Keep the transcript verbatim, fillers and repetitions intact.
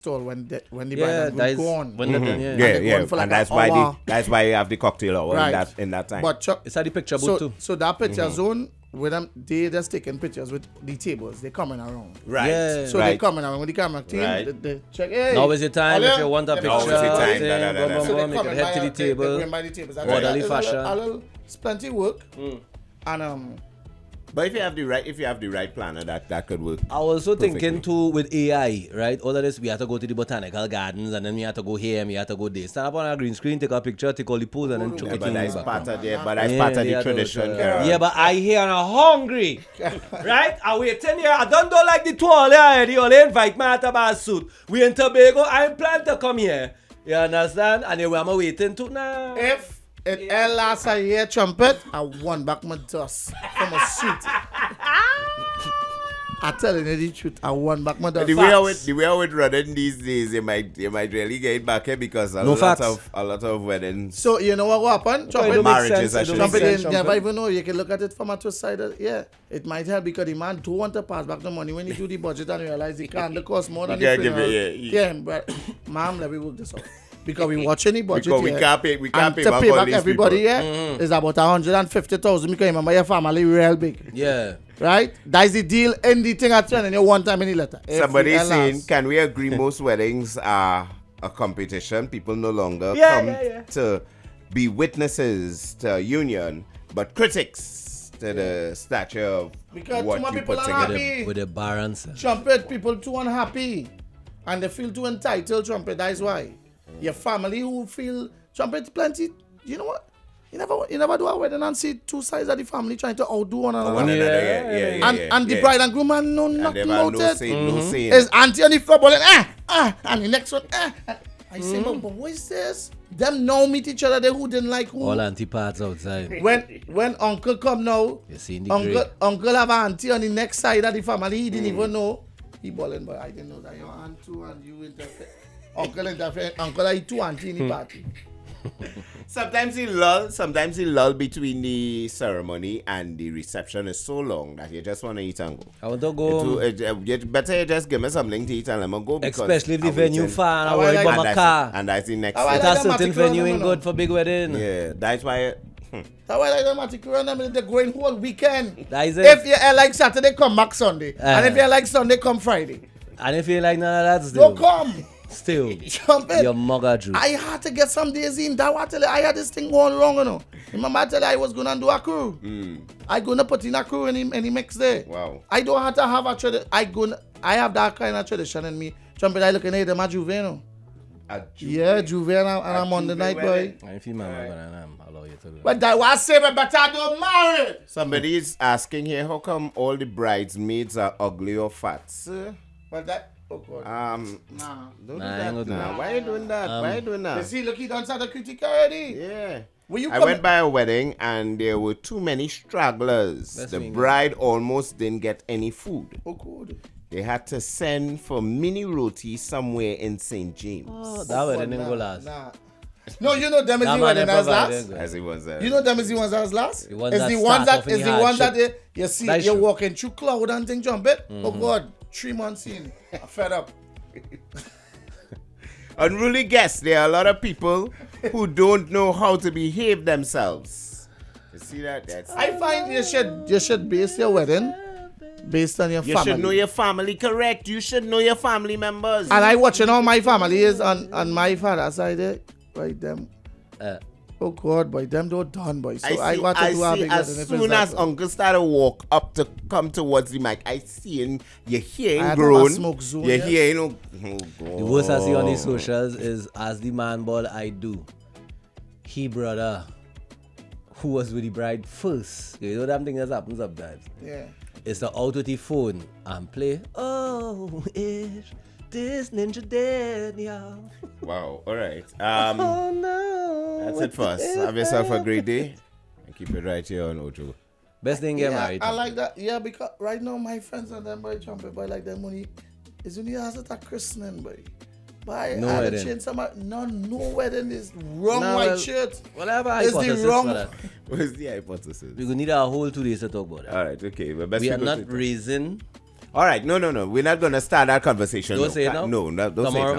stall when the when the Yeah, bride that and is groom gone. when they're done, yeah. Yeah, they go yeah, on for like and that's an why hour. the, that's why you have the cocktail hour Right. in that in that time. But Chuck, It's at the picture booth so too. so that picture zone with them, they just taking pictures with the tables. They coming around. right, Yeah. So right. they coming around with the camera team. Right. They, they check. Hey, Now is your time hello? if you want a Let picture. me Now is your time, thing, da, da, da, boom, da. boom, So they boom, you come can and head to buy- the they- they table. bring by the tables. And Orderly it's a little- fashion. A little, it's plenty work. And um, But if you have the right, if you have the right planner, that that could work. I was also Perfectly. thinking too with A I, right? All of this, we have to go to the botanical gardens and then we have to go here and we have to go there. Stand up on a green screen, take a picture, take all the pose and then chuck Yeah, it but in that's the part back. of the, but that's Yeah, part of they the are those, tradition. uh, girl. Yeah, but I here and I'm hungry. Right? I waiting here. I don't do like the tour already. Only invite me out of my suit. We in Tobago. I plan to come here. You understand? And then I'm waiting to now. if it yeah. last a year trumpet, I won back my dust from a suit. I telling you the truth, I won back my dust. The way I would, the way I would run it these days, you might, you might really get it back here because a No lot facts. of, a lot of weddings, So you know what will happen? It Trumpet don't make marriages, sense, it I don't should make Trumpet, sense, you never trumpet. even know. You can look at it from a two sided. Yeah, it might help because the man don't want to pass back the money when you do the budget and realize he can't. The cost more than You the can't give funeral. it, yeah, yeah, but ma'am, let me work this out because we watching the budget because we here. can't pay, we can't And pay to back pay all back these everybody people. here is about a hundred and fifty thousand. Because remember your family real big, Yeah. right? That's the deal. In the thing at and you one time in the letter. If Somebody we is saying, last. can we agree most weddings are a competition? People no longer Yeah, come yeah, yeah. to be witnesses to a union, but critics to the stature of Because what too many you people put are together. happy. With the bar answer. Trumpet people too unhappy and they feel too entitled. Trumpet, that is why your family who feel trumpet plenty. You know what, you never you never do a wedding and see two sides of the family trying to outdo one another. One another, Yeah, yeah, yeah, yeah, and yeah, and the yeah. bride and groom man know And nothing they have about no it. say, no say. Is auntie on the floor balling, ah, ah, and the next one, ah. And I say, but, but what is this? Them now meet each other, they who didn't like who. All anti parts outside. When when uncle come now, You see in the uncle grey. uncle have an auntie on the next side of the family. He didn't even know. He balling, but I didn't know that your aunt too and you interfere. Uncle interfere. Uncle are two auntie in the party. Sometimes the lull, sometimes the lull between the ceremony and the reception is so long that you just want to eat and go. I want to It go, will- it- uh, you better you just give me something to eat and let me go. because especially if the I'm venue waiting. far and I Oh, I worry like- about and my that's, car. and that's the next Oh, I thing. It like has them certain article, venue no, ain't no, good no. for big wedding. Yeah, that's why. hmm. That's why I don't matter. Them they're going whole weekend. That is it. If you uh, like Saturday, come back Sunday. Uh. And if you like Sunday, come Friday. And if you like none of that still, Don't come. still, Trumpet. your mugger juice. I had to get some days in. That what I tell you, I had this thing going wrong, you know. Remember I tell you I was gonna do a crew. I gonna put in a crew in the, in the mix there. Wow. I don't have to have a tradition. I gonna I have that kind of tradition in me. Trumpet, I looking at them at Juve, you know. A Jew- Yeah, Juve and, I- and A I'm on the Juve night, boy. wedding. And if you man, I'm gonna um, allow you to go. But that was say, but I don't marry. Somebody is asking here, how come all the bridesmaids are ugly or fat? Sir? But that, oh God. Um, Nah. don't Nah, I do ain't gonna that do now. that. Why are you doing that? Why are you doing You that? see, look, he done start the critique already. Yeah. Will you I come went by a wedding and there were too many stragglers. That's the mean. bride almost didn't get any food. Oh, good. They had to send for mini roti somewhere in Saint James. Oh, that wedding didn't go last. Nah. No, you know them is That the man wedding never as got last. it. As it was. Uh, You know them is the ones that's last? The ones it's that the start ones that off in is the the ones that hardship. they, you see, That's you're true. walking through cloud and thing jump it. Mm-hmm. Oh God, three months in. I'm fed up. Unruly guests. There are a lot of people who don't know how to behave themselves. You see that? That's I find you should you should base your wedding based on your you family. should know your family, correct? You should know your family members. And I watching all my family is on, on my father's side there. Right them. Uh, Oh God, boy, them don't done, boy. So I see, I, want to I do a see big as wedding if it's soon that as way. Uncle started walk up to come towards the mic, I see him, you're I hearing had to have a groan. smoke zone, You're yeah. hearing, oh, oh, the worst I see on these God. socials is as the man ball I do. He brother who was with the bride first. You know that thing that happens sometimes. Yeah. It's the out with the phone and play. Oh, is this ninja dead, y'all? Wow, all right. Um, Oh no. that's what it for us. is Have yourself a that? great day. And keep it right here on Ojo. Best thing get Yeah, married. I like that. Yeah, because right now my friends and them boy trumpet boy like them money is only as a christening boy. But No I had to wedding. change some no no wedding is wrong No, my well, shirt. Whatever It's the hypothesis wrong- for that. What is the hypothesis? We could need a whole two days to talk about that. All right, okay. But best We are go not to- raising All right, no, no, no. We're not going to start that conversation. Don't no. say it now? No, no, don't say it Tomorrow now.